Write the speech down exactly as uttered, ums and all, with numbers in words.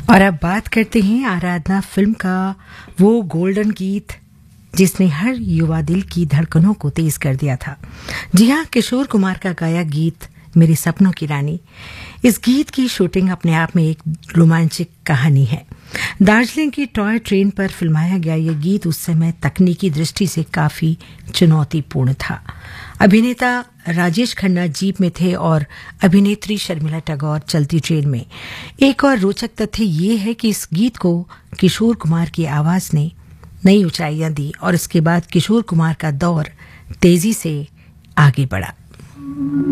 और अब बात करते हैं आराधना फिल्म का वो गोल्डन गीत जिसने हर युवा दिल की धड़कनों को तेज कर दिया था। जी हाँ, किशोर कुमार का गाया गीत मेरे सपनों की रानी। इस गीत की शूटिंग अपने आप में एक रोमांचक कहानी है। दार्जिलिंग की टॉय ट्रेन पर फिल्माया गया यह गीत उस समय तकनीकी दृष्टि से काफी चुनौतीपूर्ण था। अभिनेता राजेश खन्ना जीप में थे और अभिनेत्री शर्मिला टैगोर चलती ट्रेन में। एक और रोचक तथ्य ये है कि इस गीत को किशोर कुमार की आवाज ने नई ऊंचाइयां दी और इसके बाद किशोर कुमार का दौर तेजी से आगे बढ़ा।